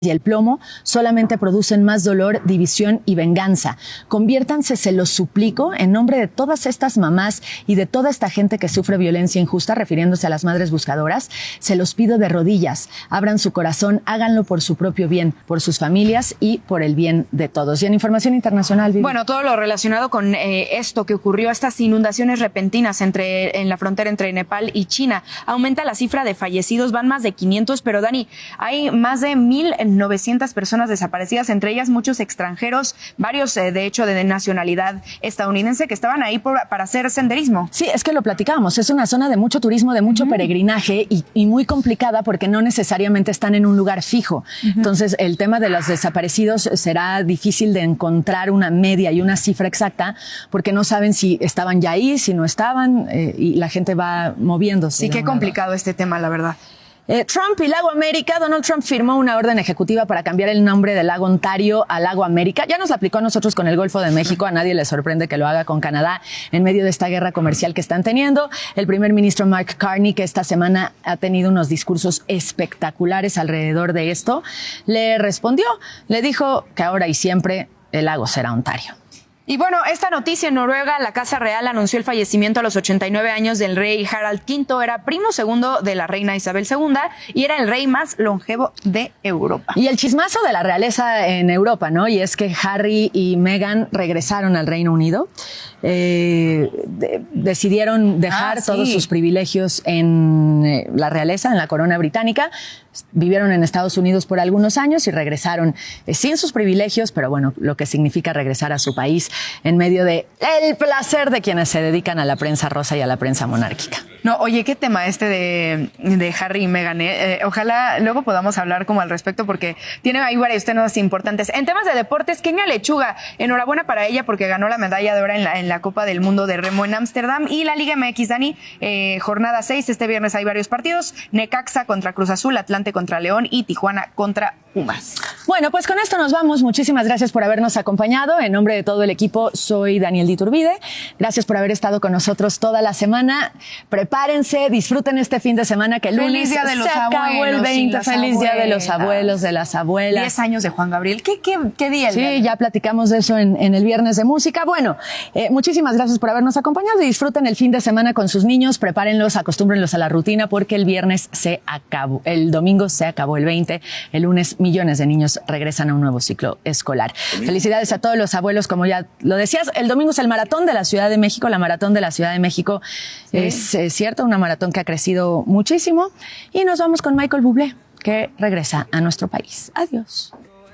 y el plomo solamente producen más dolor, división y venganza. Conviértanse, se los suplico, en nombre de todas estas mamás y de toda esta gente que sufre violencia injusta, refiriéndose a las madres buscadoras, se los pido de rodillas. Abran su corazón, háganlo por su propio bien, por sus familias y por el bien de todos. Y en información internacional, Vivi. Bueno, todo lo relacionado con esto que ocurrió, estas inundaciones repentinas en la frontera entre Nepal y China. Aumenta la cifra de fallecidos, van más de 500, pero Dani, hay más de 1,900 personas desaparecidas, entre ellas muchos extranjeros, varios de hecho de nacionalidad estadounidense que estaban ahí para hacer senderismo. Sí, es que lo platicábamos, es una zona de mucho turismo, de mucho peregrinaje y muy complicada porque no necesariamente están en un lugar fijo. Entonces, el tema de los desaparecidos será difícil de encontrar una media y una cifra exacta porque no saben si estaban ya ahí, si no estaban, y la gente va moviéndose. Sí, qué complicado este tema, la verdad. Trump y Lago América. Donald Trump firmó una orden ejecutiva para cambiar el nombre del lago Ontario a Lago América. Ya nos la aplicó a nosotros con el Golfo de México. A nadie le sorprende que lo haga con Canadá en medio de esta guerra comercial que están teniendo. El primer ministro Mark Carney, que esta semana ha tenido unos discursos espectaculares alrededor de esto, le respondió, le dijo que ahora y siempre el lago será Ontario. Y bueno, esta noticia en Noruega, la Casa Real anunció el fallecimiento a los 89 años del rey Harald V. Era primo segundo de la reina Isabel II y era el rey más longevo de Europa. Y el chismazo de la realeza en Europa, ¿no? Y es que Harry y Meghan regresaron al Reino Unido. Decidieron dejar todos sus privilegios en la realeza, en la corona británica. Vivieron en Estados Unidos por algunos años y regresaron sin sus privilegios, pero bueno, lo que significa regresar a su país en medio de el placer de quienes se dedican a la prensa rosa y a la prensa monárquica. No, oye, qué tema este de Harry y Meghan. Ojalá luego podamos hablar como al respecto porque tiene ahí varios temas importantes. En temas de deportes, Kenia Lechuga, enhorabuena para ella porque ganó la medalla de oro en la Copa del Mundo de Remo en Ámsterdam. Y la Liga MX, Dani, jornada 6, este viernes hay varios partidos. Necaxa contra Cruz Azul, Atlante contra León y Tijuana contra Pumas. Bueno, pues con esto nos vamos. Muchísimas gracias por habernos acompañado. En nombre de todo el equipo, soy Daniel de Iturbide. Gracias por haber estado con nosotros toda la semana. Prepárense, disfruten este fin de semana que el lunes se acabó el 20. Feliz Día de los Abuelos, de las Abuelas. 10 años de Juan Gabriel. ¿Qué día? Sí, ya platicamos de eso en el viernes de música. Bueno, muchísimas gracias por habernos acompañado y disfruten el fin de semana con sus niños. Prepárenlos, acostúmbrenlos a la rutina porque el viernes se acabó. El domingo se acabó el 20. El lunes millones de niños regresan a un nuevo ciclo escolar. Felicidades a todos los abuelos, como ya lo decías. El domingo es el maratón de la Ciudad de México. La maratón de la Ciudad de México es cierto, una maratón que ha crecido muchísimo. Y nos vamos con Michael Bublé, que regresa a nuestro país. Adiós.